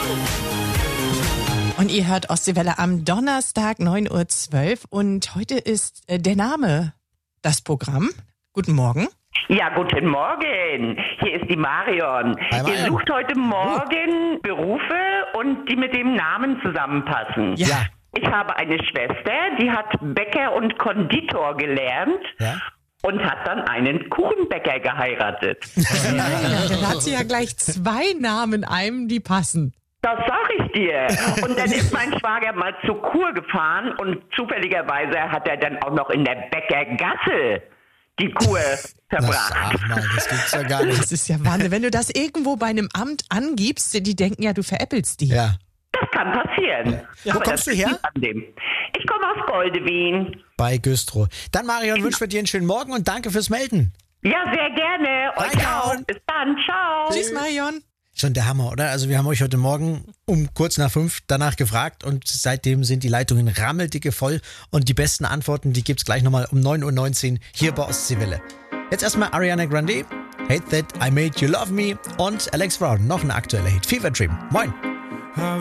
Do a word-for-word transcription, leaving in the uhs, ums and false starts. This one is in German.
Und ihr hört Ostseewelle am Donnerstag neun Uhr zwölf und heute ist äh, der Name das Programm. Guten Morgen. Ja, guten Morgen. Hier ist die Marion. Hi, Marion. Ihr sucht heute Morgen Berufe und die mit dem Namen zusammenpassen. Ja. Ich habe eine Schwester, die hat Bäcker und Konditor gelernt. Ja. Und hat dann einen Kuchenbäcker geheiratet. Ja, dann hat sie ja gleich zwei Namen einem, die passen. Das sag ich dir. Und dann ist mein Schwager mal zur Kur gefahren und zufälligerweise hat er dann auch noch in der Bäckergasse die Kur verbracht. Sag mal, das gibt's ja gar nicht. Das ist ja Wahnsinn. Wenn du das irgendwo bei einem Amt angibst, die denken ja, du veräppelst die. Ja. Das kann passieren. Ja. Wo Aber kommst das du her? liegt an dem. Ich komme aus Goldewin. Bei Güstrow. Dann, Marion, wünschen wir dir einen schönen Morgen und danke fürs Melden. Ja, sehr gerne. Euch Danke auch. und- Bis dann. Ciao. Tschüss, Marion. Schon der Hammer, oder? Also wir haben euch heute Morgen um kurz nach fünf danach gefragt und seitdem sind die Leitungen rammeldicke voll und die besten Antworten, die gibt's gleich nochmal um neun Uhr neunzehn hier bei Ostseewelle. Jetzt erstmal Ariana Grande, Hate That I Made You Love Me und Alex Brown, noch ein aktueller Hit, Fever Dream. Moin!